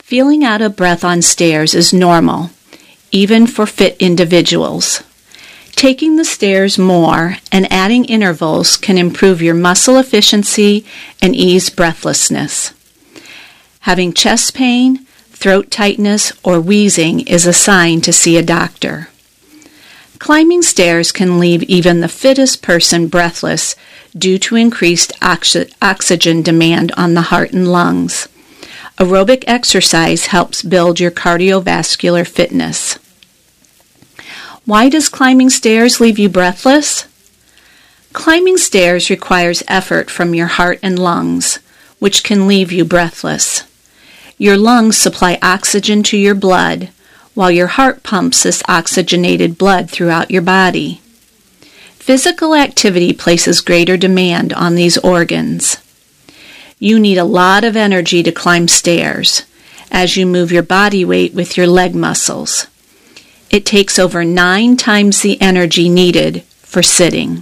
Feeling out of breath on stairs is normal, even for fit individuals. Taking the stairs more and adding intervals can improve your muscle efficiency and ease breathlessness. Having chest pain, throat tightness, or wheezing is a sign to see a doctor. Climbing stairs can leave even the fittest person breathless due to increased oxygen demand on the heart and lungs. Aerobic exercise helps build your cardiovascular fitness. Why does climbing stairs leave you breathless? Climbing stairs requires effort from your heart and lungs, which can leave you breathless. Your lungs supply oxygen to your blood, while your heart pumps this oxygenated blood throughout your body. Physical activity places greater demand on these organs. You need a lot of energy to climb stairs, as you move your body weight with your leg muscles. It takes over 9 times the energy needed for sitting.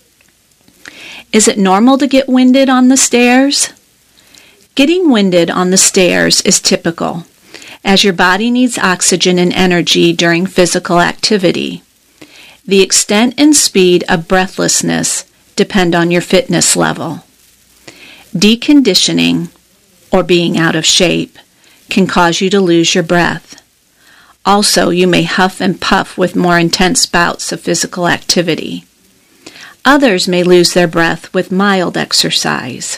Is it normal to get winded on the stairs? Getting winded on the stairs is typical, as your body needs oxygen and energy during physical activity. The extent and speed of breathlessness depend on your fitness level. Deconditioning, or being out of shape, can cause you to lose your breath. Also, you may huff and puff with more intense bouts of physical activity. Others may lose their breath with mild exercise.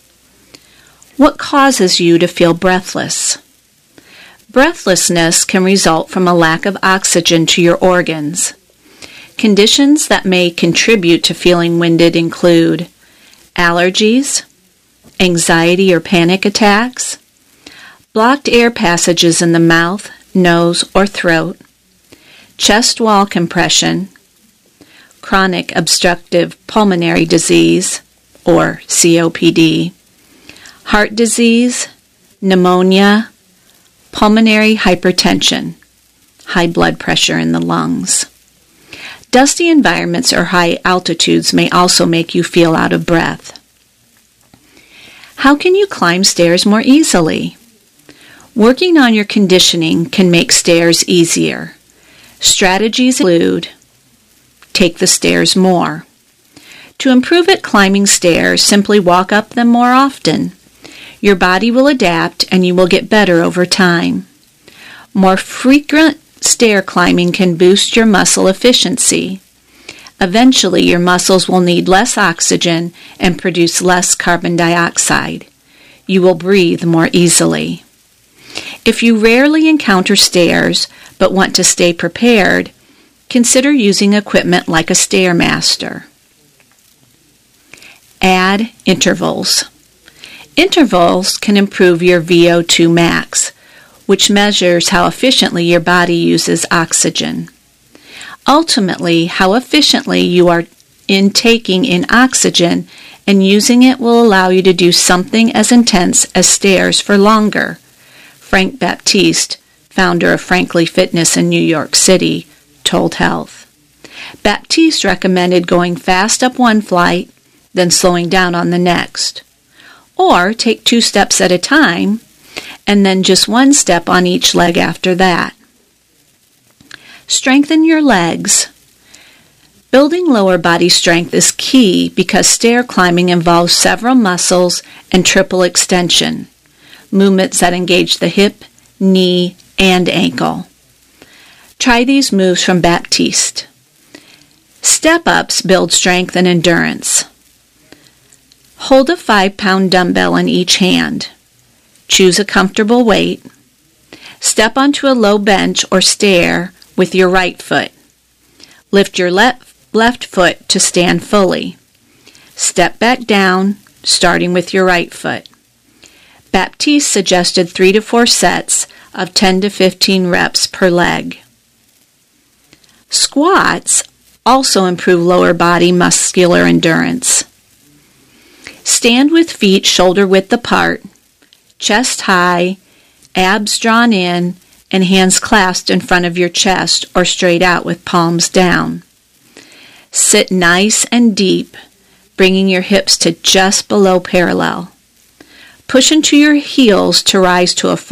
What causes you to feel breathless? Breathlessness can result from a lack of oxygen to your organs. Conditions that may contribute to feeling winded include allergies, anxiety or panic attacks, blocked air passages in the mouth, nose, or throat, chest wall compression, chronic obstructive pulmonary disease, or COPD, heart disease, pneumonia, pulmonary hypertension, high blood pressure in the lungs. Dusty environments or high altitudes may also make you feel out of breath. How can you climb stairs more easily? Working on your conditioning can make stairs easier. Strategies include: take the stairs more. To improve at climbing stairs, simply walk up them more often. Your body will adapt and you will get better over time. More frequent stair climbing can boost your muscle efficiency. Eventually, your muscles will need less oxygen and produce less carbon dioxide. You will breathe more easily. If you rarely encounter stairs but want to stay prepared, consider using equipment like a Stairmaster. Add intervals. Intervals can improve your VO2 max, which measures how efficiently your body uses oxygen. Ultimately, how efficiently you are intaking in oxygen and using it will allow you to do something as intense as stairs for longer. Frank Baptiste, founder of Frankly Fitness in New York City, told Health. Baptiste recommended going fast up one flight, then slowing down on the next. Or take 2 steps at a time, and then just 1 step on each leg after that. Strengthen your legs. Building lower body strength is key because stair climbing involves several muscles and triple extension, movements that engage the hip, knee, and ankle. Try these moves from Baptiste. Step-ups build strength and endurance. Hold a 5-pound dumbbell in each hand. Choose a comfortable weight. Step onto a low bench or stair with your right foot. Lift your left foot to stand fully. Step back down, starting with your right foot. Baptiste suggested 3 to 4 sets of 10 to 15 reps per leg. Squats also improve lower body muscular endurance. Stand with feet shoulder width apart, chest high, abs drawn in, and hands clasped in front of your chest or straight out with palms down. Sit nice and deep, bringing your hips to just below parallel. Push into your heels to rise to a full